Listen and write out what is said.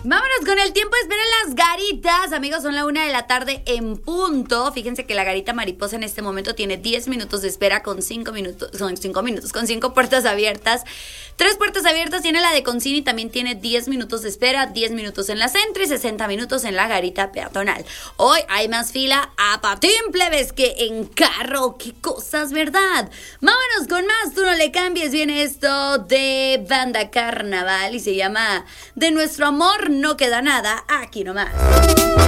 Vámonos con el tiempo de espera en las garitas. Amigos, son la 1:00 p.m. en punto. Fíjense que la garita mariposa en este momento tiene 10 minutos de espera con 5 puertas abiertas. 3 puertas abiertas tiene la de Concini, también tiene 10 minutos de espera, 10 minutos en la Centro y 60 minutos en la garita peatonal. Hoy hay más fila a patín, plebes, que en carro. Qué cosas, ¿verdad? Vámonos con más, tú no le cambies. Viene esto de Banda Carnaval y se llama De Nuestro Amor No Queda Nada, aquí nomás.